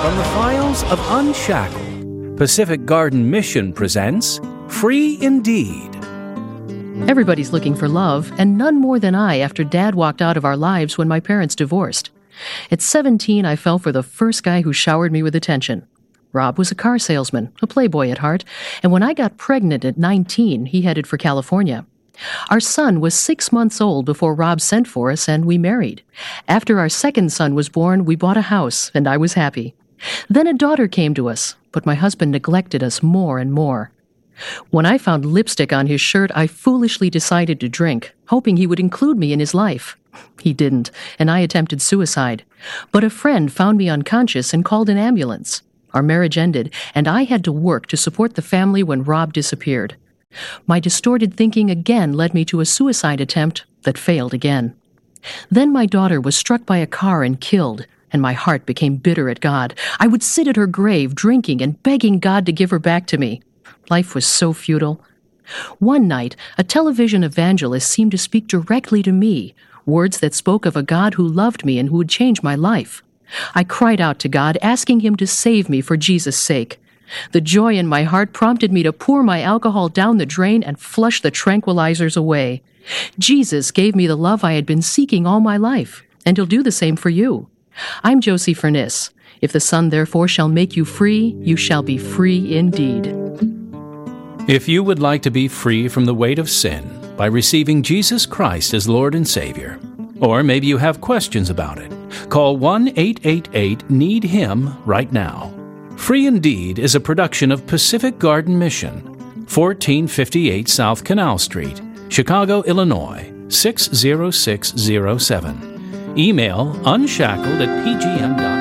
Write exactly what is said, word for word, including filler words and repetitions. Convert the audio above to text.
From the files of Unshackled, Pacific Garden Mission presents Free Indeed. Everybody's looking for love, and none more than I after Dad walked out of our lives when my parents divorced. At seventeen, I fell for the first guy who showered me with attention. Rob was a car salesman, a playboy at heart, and when I got pregnant at nineteen, he headed for California. Our son was six months old before Rob sent for us, and we married. After our second son was born, we bought a house, and I was happy. Then a daughter came to us, but my husband neglected us more and more. When I found lipstick on his shirt, I foolishly decided to drink, hoping he would include me in his life. He didn't, and I attempted suicide. But a friend found me unconscious and called an ambulance. Our marriage ended, and I had to work to support the family when Rob disappeared. My distorted thinking again led me to a suicide attempt that failed again. Then my daughter was struck by a car and killed, and my heart became bitter at God. I would sit at her grave, drinking and begging God to give her back to me. Life was so futile. One night, a television evangelist seemed to speak directly to me, words that spoke of a God who loved me and who would change my life. I cried out to God, asking him to save me for Jesus' sake. The joy in my heart prompted me to pour my alcohol down the drain and flush the tranquilizers away. Jesus gave me the love I had been seeking all my life, and he'll do the same for you. I'm Josie Furniss. If the Son therefore shall make you free, you shall be free indeed. If you would like to be free from the weight of sin by receiving Jesus Christ as Lord and Savior, or maybe you have questions about it, call one eight eight eight need him right now. Free Indeed is a production of Pacific Garden Mission, fourteen fifty-eight South Canal Street, Chicago, Illinois, six zero six zero seven. Email unshackled at p g m dot com.